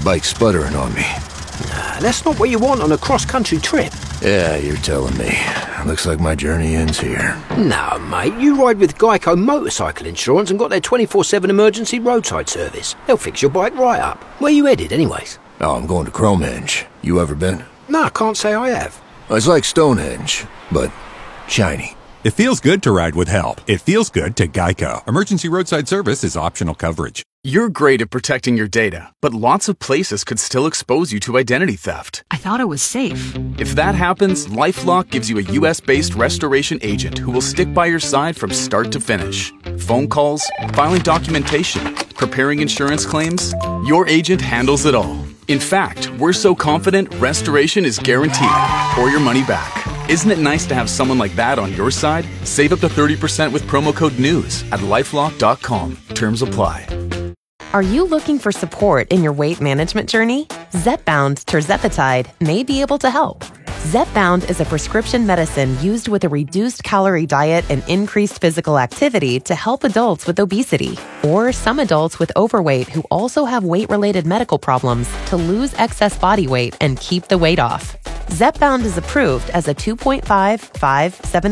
bike's sputtering on me. Nah, that's not what you want on a cross-country trip. Yeah, you're telling me. Looks like my journey ends here. No, mate, you ride with Geico Motorcycle Insurance and got their 24/7 emergency roadside service. They'll fix your bike right up. Where you headed, anyways? Oh, I'm going to Cromehenge. You ever been? No, I can't say I have. It's like Stonehenge, but shiny. It feels good to ride with help. It feels good to Geico. Emergency roadside service is optional coverage. You're great at protecting your data, but lots of places could still expose you to identity theft. I thought it was safe. If that happens, LifeLock gives you a U.S.-based restoration agent who will stick by your side from start to finish. Phone calls, filing documentation, preparing insurance claims, your agent handles it all. In fact, we're so confident restoration is guaranteed or your money back. Isn't it nice to have someone like that on your side? Save up to 30% with promo code NEWS at LifeLock.com. Terms apply. Are you looking for support in your weight management journey? Zepbound tirzepatide may be able to help. Zepbound is a prescription medicine used with a reduced calorie diet and increased physical activity to help adults with obesity, or some adults with overweight who also have weight-related medical problems to lose excess body weight and keep the weight off. Zepbound is approved as a 2.5, 5,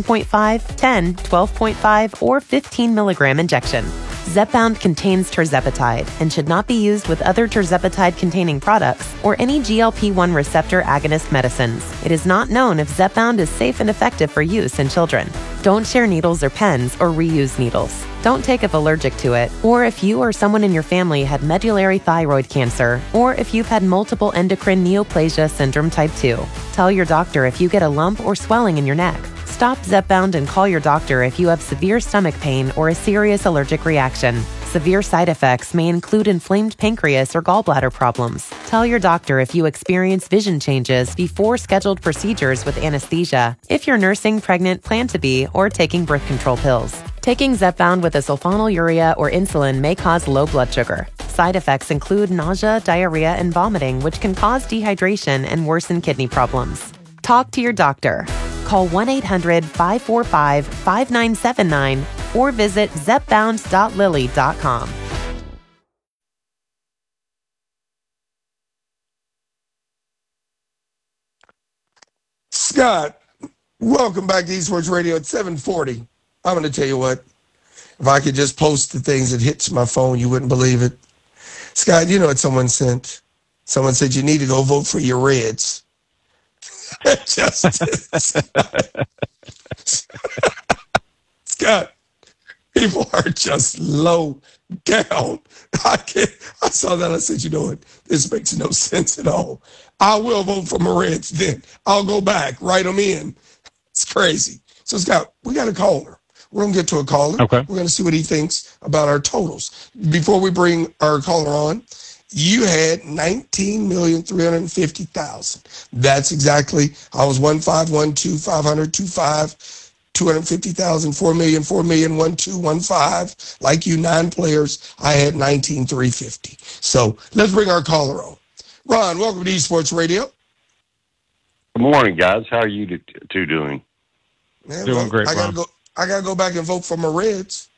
7.5, 10, 12.5, or 15 milligram injection. Zepbound contains tirzepatide and should not be used with other tirzepatide-containing products or any GLP-1 receptor agonist medicines. It is not known if Zepbound is safe and effective for use in children. Don't share needles or pens or reuse needles. Don't take if allergic to it, or if you or someone in your family had medullary thyroid cancer, or if you've had multiple endocrine neoplasia syndrome type 2. Tell your doctor if you get a lump or swelling in your neck. Stop Zepbound and call your doctor if you have severe stomach pain or a serious allergic reaction. Severe side effects may include inflamed pancreas or gallbladder problems. Tell your doctor if you experience vision changes before scheduled procedures with anesthesia, if you're nursing, pregnant, plan to be, or taking birth control pills. Taking Zepbound with a sulfonylurea or insulin may cause low blood sugar. Side effects include nausea, diarrhea, and vomiting, which can cause dehydration and worsen kidney problems. Talk to your doctor. Call 1-800-545-5979 or visit zepbound.lilly.com. Scott, welcome back to Esports Radio at 740. I'm going to tell you what, if I could just post the things that hits my phone, you wouldn't believe it. Scott, you know what someone sent? Someone said you need to go vote for your Reds. Scott, people are just low down. I saw that. I said, you know what? This makes no sense at all. I will vote for my Reds then. I'll go back, write them in. It's crazy. So, Scott, we got a caller. We're going to get to a caller. Okay. We're going to see what he thinks about our totals. Before we bring our caller on, you had 19,350,000. That's exactly. I was 1512 500 25 250,000 4 million 4 million 1215. Like you, 9 players. I had 19,350. So let's bring our caller on. Ron, welcome to Esports Radio. Good morning, guys. How are you two doing? Man, Doing great, I Ron. gotta go back and vote for my Reds.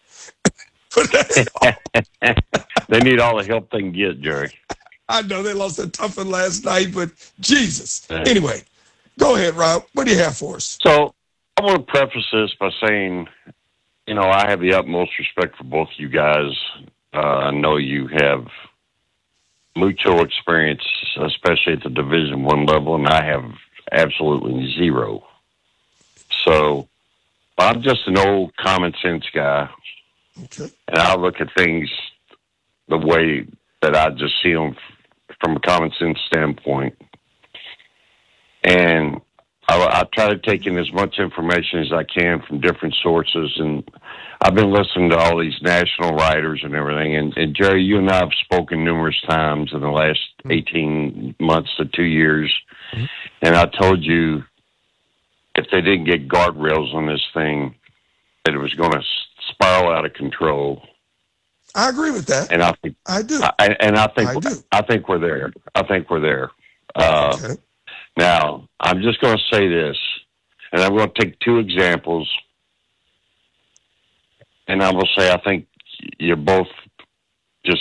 They need all the help they can get, Jerry. I know they lost a tough one last night, but Jesus. Anyway, go ahead, Rob. What do you have for us? So I want to preface this by saying, you know, I have the utmost respect for both you guys. I know you have mucho experience, especially at the Division I level, and I have absolutely zero. So I'm just an old common sense guy. Okay. And I look at things the way that I just see them from a common sense standpoint. And I try to take in as much information as I can from different sources. And I've been listening to all these national writers and everything. And Jerry, you and I have spoken numerous times in the last 18 months to 2 years. Mm-hmm. And I told you if they didn't get guardrails on this thing, that it was going to spiral out of control. I agree with that. And I think I do. I think we're there. Okay. Now, I'm just going to say this, and I'm going to take 2 examples, and I will say I think you're both